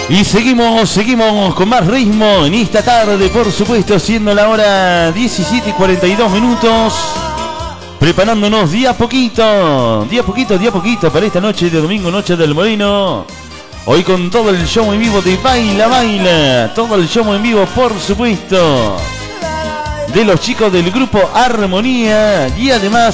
Y seguimos con más ritmo en esta tarde, por supuesto, siendo la hora 17:42 minutos. Preparándonos día a poquito para esta noche de domingo, noche del Moreno. Hoy con todo el show en vivo de Baila Baila. Todo el show en vivo, por supuesto, de los chicos del grupo Armonía. Y además